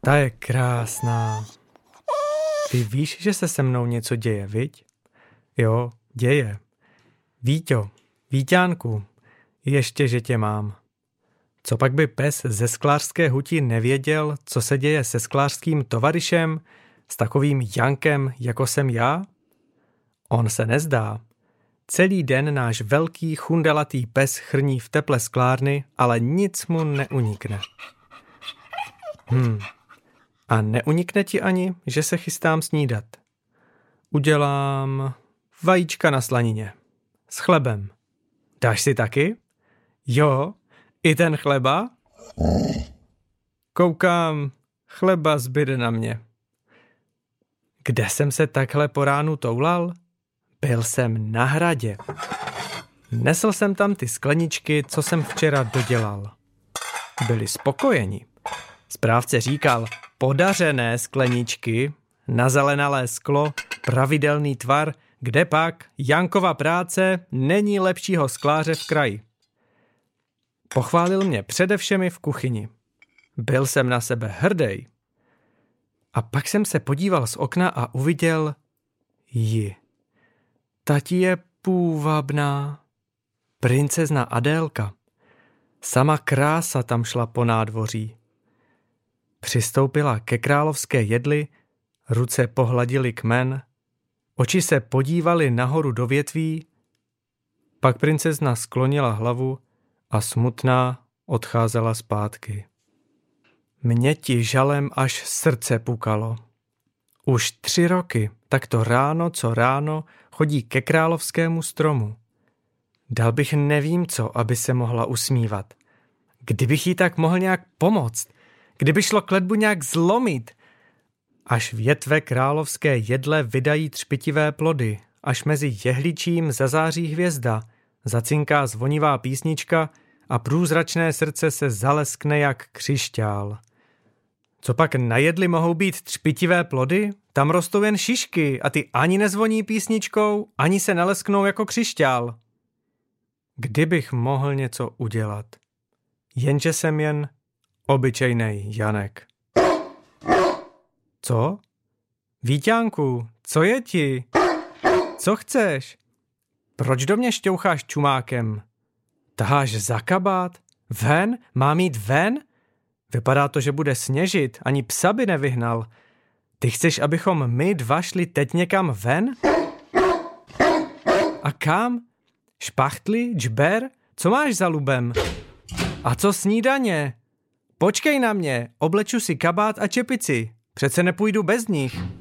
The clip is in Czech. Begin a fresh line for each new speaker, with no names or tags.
Ta je krásná. Ty víš, že se se mnou něco děje, viď? Jo, děje. Víťo, Víťánku, ještě, že tě mám. Co pak by pes ze sklářské huti nevěděl, co se děje se sklářským tovaryšem, s takovým Jankem, jako jsem já? On se nezdá. Celý den náš velký chundelatý pes chrní v teple sklárny, ale nic mu neunikne. A neunikne ti ani, že se chystám snídat. Udělám vajíčka na slanině. S chlebem. Dáš si taky? Jo, i ten chleba? Koukám, chleba zbyde na mě. Kde jsem se takhle po ránu toulal? Byl jsem na hradě. Nesl jsem tam ty skleničky, co jsem včera dodělal. Byli spokojeni. Správce říkal, podařené skleničky, nazelenalé sklo, pravidelný tvar, kde pak Jankova práce není lepšího skláře v kraji. Pochválil mě především v kuchyni. Byl jsem na sebe hrdý. A pak jsem se podíval z okna a uviděl ji. Tati je půvabná. Princezna Adélka. Sama krása tam šla po nádvoří. Přistoupila ke královské jedli, ruce pohladily kmen, oči se podívaly nahoru do větví, pak princezna sklonila hlavu a smutná odcházela zpátky. Mě ti žalem až srdce pukalo. Už 3 roky, takto ráno co ráno, chodí ke královskému stromu. Dal bych nevím co, aby se mohla usmívat. Kdybych jí tak mohl nějak pomoct, kdyby šlo kletbu nějak zlomit. Až větve královské jedle vydají třpitivé plody, až mezi jehličím zazáří hvězda, zacinká zvonivá písnička a průzračné srdce se zaleskne jak křišťál. Co pak na jedli mohou být třpitivé plody? Tam rostou jen šišky a ty ani nezvoní písničkou, ani se nelesknou jako křišťál. Kdybych mohl něco udělat. Jenže jsem jen obyčejnej Janek. Co? Víťánku, co je ti? Co chceš? Proč do mě šťoucháš čumákem? Taháš za kabát? Ven? Mám jít ven? Vypadá to, že bude sněžit, ani psa by nevyhnal. Ty chceš, abychom my 2 šli teď někam ven? A kam? Špachtli? Džber? Co máš za lubem? A co snídaně? Počkej na mě, obleču si kabát a čepici. Přece nepůjdu bez nich.